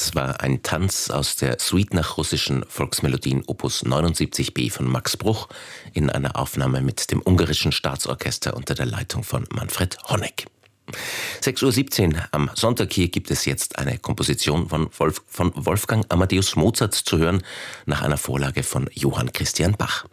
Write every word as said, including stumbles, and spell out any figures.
Das war ein Tanz aus der Suite nach russischen Volksmelodien Opus neunundsiebzig b von Max Bruch in einer Aufnahme mit dem Ungarischen Staatsorchester unter der Leitung von Manfred Honeck. sechs Uhr siebzehn am Sonntag. Hier gibt es jetzt eine Komposition von, Wolf, von Wolfgang Amadeus Mozart zu hören, nach einer Vorlage von Johann Christian Bach.